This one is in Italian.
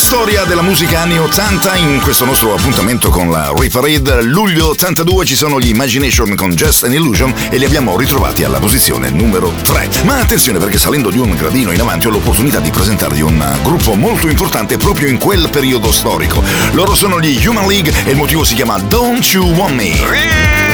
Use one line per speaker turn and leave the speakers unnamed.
storia della musica anni 80 in questo nostro appuntamento con la Rave Parade. Luglio 82 ci sono gli Imagination con Just an Illusion e li abbiamo ritrovati alla posizione numero 3. Ma attenzione, perché salendo di un gradino in avanti ho l'opportunità di presentarvi un gruppo molto importante proprio in quel periodo storico. Loro sono gli Human League e il motivo si chiama Don't You Want Me.